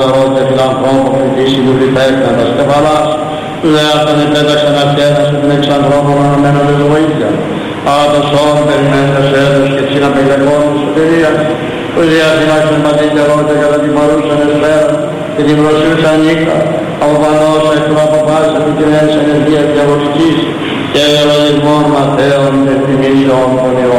και φιλανθρώπων φοιτήσει του λιπέκνατας κεφαλάς, του δεάτων επέταξαν αυτέρας και την εξανθρώπων αναμένοντας βοήθεια. Αλλά το σώμα περιμένοντας έδος και ψήνα πεντακών της σωτηρίας, που διαθυνάξαν πατήκερό και κατά την παρούσαν εσφαίρα και την προσούσαν νύχτα, από πανώς εκτού από πάσα του κοινές ενεργείας διαβολικής και εγεροδισμών μαθαίων και θυμίσεων των